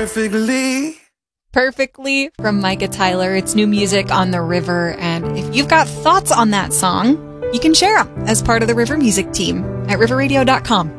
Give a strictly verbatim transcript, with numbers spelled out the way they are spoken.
perfectly. Perfectly from Micah Tyler. It's new music on The River, and if you've got thoughts on that song, you can share them as part of the River Music team at river radio dot com.